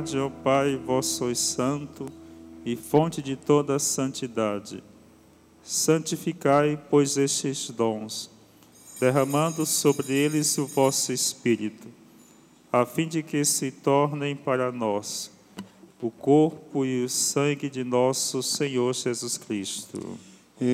Ó Pai, vós sois santo e fonte de toda a santidade. Santificai, pois, estes dons, derramando sobre eles o vosso Espírito, a fim de que se tornem para nós o corpo e o sangue de nosso Senhor Jesus Cristo.